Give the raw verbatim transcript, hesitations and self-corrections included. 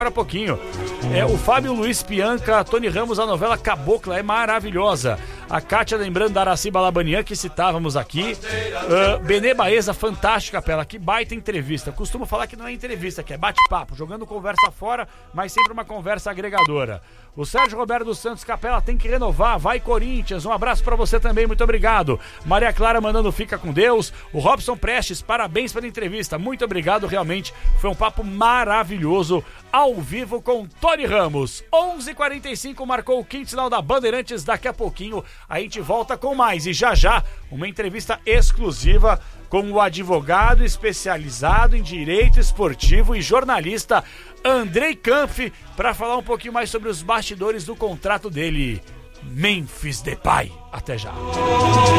Agora há pouquinho. É, o Fábio Luiz Pianca, Tony Ramos, a novela Cabocla é maravilhosa. A Kátia lembrando da Araci Balabanian, que citávamos aqui. Uh, Benê Baeza, fantástica, Capela. Que baita entrevista. Costumo falar que não é entrevista, que é bate-papo, jogando conversa fora, mas sempre uma conversa agregadora. O Sérgio Roberto dos Santos, Capela, tem que renovar. Vai, Corinthians. Um abraço pra você também, muito obrigado. Maria Clara mandando fica com Deus. O Robson Prestes, parabéns pela entrevista. Muito obrigado, realmente. Foi um papo maravilhoso. Ao vivo com Tony Ramos. onze e quarenta e cinco marcou o quinto sinal da Bandeirantes. Daqui a pouquinho a gente volta com mais. E já já, uma entrevista exclusiva com o advogado especializado em direito esportivo e jornalista Andrei Kampf, para falar um pouquinho mais sobre os bastidores do contrato dele. Memphis Depay. Até já.